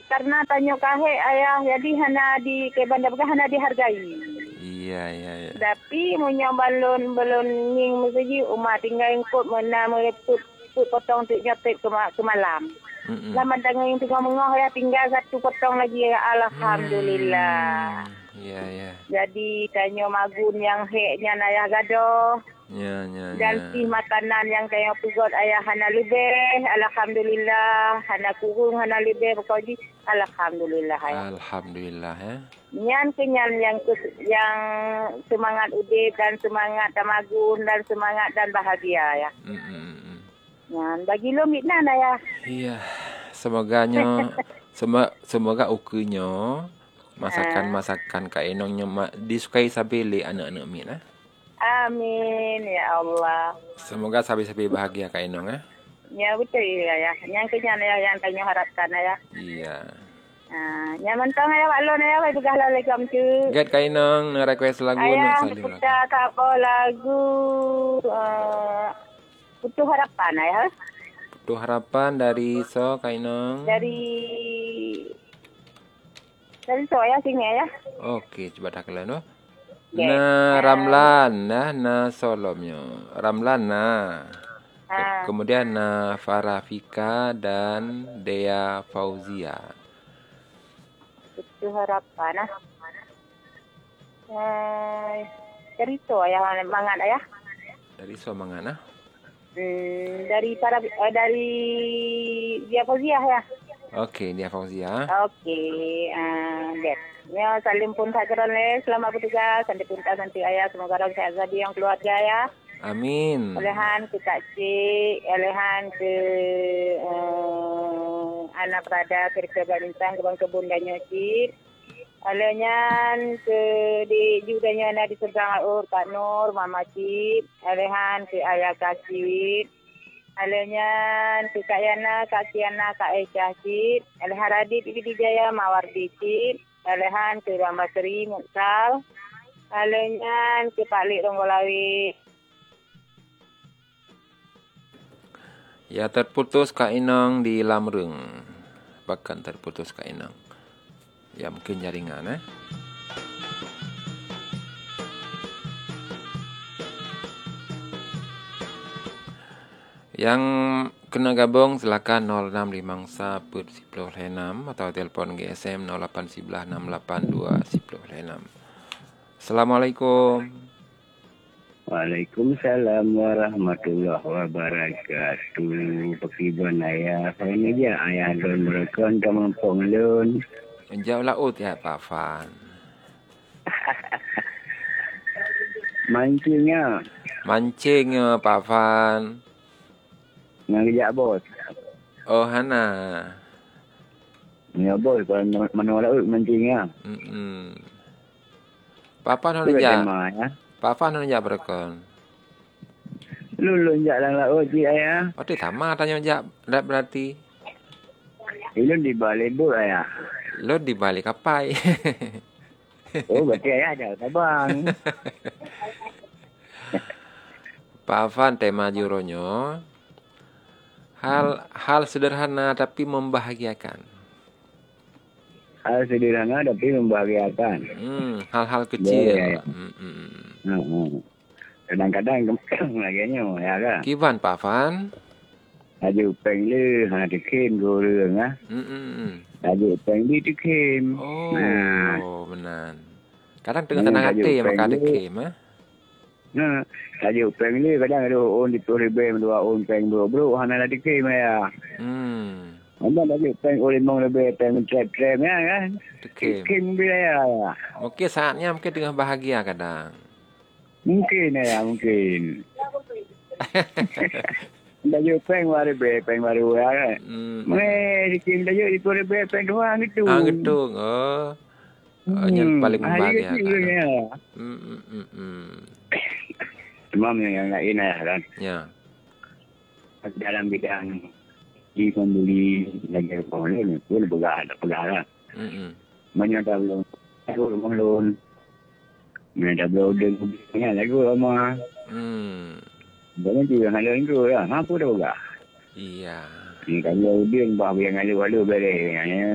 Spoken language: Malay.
karena tanya kahe ayah jadi hana di ke bandar bekas hana dihargai. Iya, iya, iya. Tapi munyo balon ning meseji umat tinggal ikut mana meleput potong tu nyotek ke malam. Lama dengan yang tengah mengoh ya tinggal satu potong lagi ya alhamdulillah. Iya, iya. Jadi tanya magun yang heknya ayah gadoh. Ya, ya, Dan si ya. makanan yang kayak pugot ayah hana lebih, alhamdulillah. Hana kurung hana lebih pokoknya alhamdulillah ayah. Alhamdulillah ya. Nyan kenyan yang semangat udip dan semangat tamagun dan semangat dan bahagia ya. Nyan bagi lo mitnan ayah. Iya. Semoga ukunya masakan Kak Enongnya disukai sabili anak-anak mit lah. Amin ya Allah. Semoga sabi-sabi bahagia Kak Enong ya. Ya betul ya. Yang kenyan ya yang tanya harapkan ya. Iya. Nyaman tang ya Pak Lon ya juga lagi kamcu. Get Kak Enong request lagu ayah nak saling kita kapo lagu Putu Harapan ya. Putu Harapan dari Kak Enong. Dari saya sini ya. Oke, coba dah kalian no. Na Ramlan na Solomnya. Ramlan na. Kemudian na Farafika dan Dea Fauzia. Putu Harapan dari ya mangan ya. Dari mangan dari Dia Fauzia ya. Oke, Dia Fauzia. Oke, get. Ya, salim pun tak kerana selamat bertugas. Santi pun tak santi ayah. Semoga orang sehat jadi yang keluarga ya. Amin. Olehan ke Kak Cik, olehan ke anak berada kerja bintang ke bang kebun dan nyocik. Olehan ke di judanya ada di Serang Aur Kak Nur, Mama Cik. Olehan ke ayah Kak Cik. Olehan ke Kak Yana, Kak Kiana, Kak Aisyah Cik. Olehan Radit Ibi Jaya, Mawardi Cik. Alehan ke Ramasri Muksal. Alehan ke Pak Lik Ronggolawi. Ya terputus Kak Enong di Lamreng. Bahkan terputus Kak Enong. Ya mungkin jaringan Yang kena gabung silakan 0656 atau telepon GSM 0811682006. Assalamualaikum. Waalaikumsalam warahmatullahi wabarakatuh. Pekiban ayah. Saya ni je ayah don merekon kampung lun. Jauh laut ya Pak Fan. Mancingnya. Mancingnya Pak Fan. Ngajak bos. Oh Hana. Ya bos kalau mana laut mancingnya. Pak Fan nak jak. Pak Fan nak jak berekon. Lulun jak dalam laut je ayah. Oh tu sama tanya jak berarti. Lulun di balik bot ayah. Lo di balik kapai. Oh berarti ayah ada tabang. Pak Fan tema juronya. Hal sederhana tapi membahagiakan. Hal sederhana tapi membahagiakan. Hal-hal kecil. Kadang-kadang laginya ya kan. Kiban Pak Fan. Ada upeng le, ada kem goreng Ada upeng di kem. Oh, benar. Kadang tengah tenang hati maka ada kem Ada upeng le, kadang ada on di Toribem 2 on peng 2 bro, hana ada kem ya. Ada upeng oleh mong lebih peng trap-trap ya kan. Kem bila ya. Mungkin saatnya mungkin tengah bahagia kadang. Mungkin ya, mungkin. Dayo peng baru ya kan. Dikim dayo di Toribem peng 2 gitu. Gitu. Yang paling membahagiakan. Cuma yang lain kan. Ya. Dalam bidang di pembeli lagi pembeli pun bergerak. Menyadap belum. Aku rumah lon. Menyadap belum dengan lagu lama. Banyak juga hal itu ya. Apa dah bergerak? Iya. Kalau dia bah yang ada walau bere